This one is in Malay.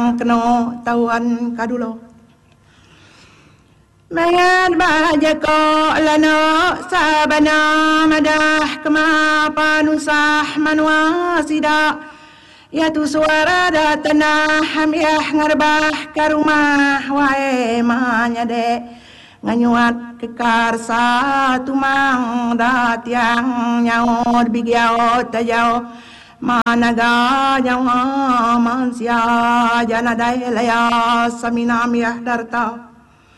yang kena tawan kadulo. Mayat bahagia ko lano sabana madah kemapan usah manwa sida. Ya tu suara da tanah hamiah ngarbah ke rumah wae manyade. Nganyuat kekar satu mang dat yang nyaut bigiao tajau. Managa jangan mansia janadai laya saminamiah darta.